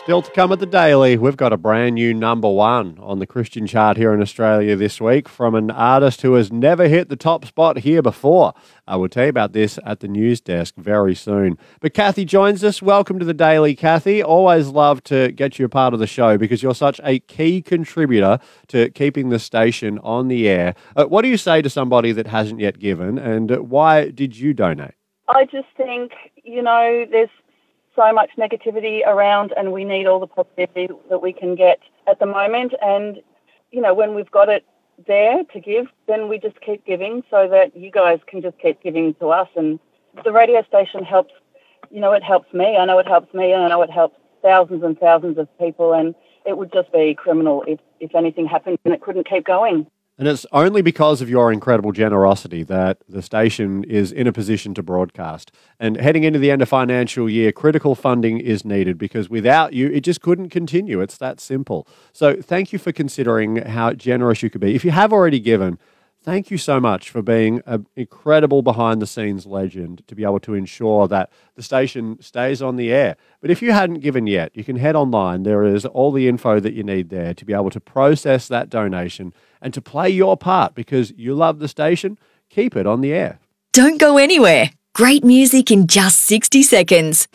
Still to come at the Daily, we've got a brand new number one on the Christian chart here in Australia this week from an artist who has never hit the top spot here before. I will tell you about this at the news desk very soon. But Kathy joins us. Welcome to the Daily, Kathy. Always love to get you a part of the show because you're such a key contributor to keeping the station on the air. What do you say to somebody that hasn't yet given, and why did you donate? I just think, there's so much negativity around and we need all the positivity that we can get at the moment. And, when we've got it there to give, then we just keep giving so that you guys can just keep giving to us. And the radio station helps, it helps me. I know it helps me, and I know it helps thousands and thousands of people. And it would just be criminal if anything happened and it couldn't keep going. And it's only because of your incredible generosity that the station is in a position to broadcast. And heading into the end of financial year, critical funding is needed because without you, it just couldn't continue. It's that simple. So thank you for considering how generous you could be. If you have already given, thank you so much for being an incredible behind-the-scenes legend to be able to ensure that the station stays on the air. But if you hadn't given yet, you can head online. There is all the info that you need there to be able to process that donation and to play your part because you love the station. Keep it on the air. Don't go anywhere. Great music in just 60 seconds.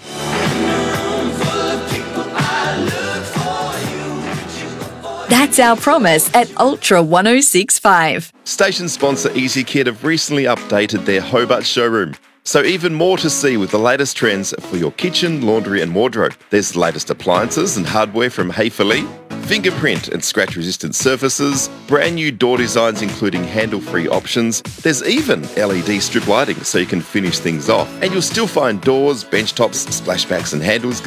That's our promise at Ultra 106.5. Station sponsor EasyKit have recently updated their Hobart showroom. So even more to see with the latest trends for your kitchen, laundry and wardrobe. There's the latest appliances and hardware from Hayfely, fingerprint and scratch-resistant surfaces, brand new door designs including handle-free options. There's even LED strip lighting so you can finish things off. And you'll still find doors, bench tops, splashbacks and handles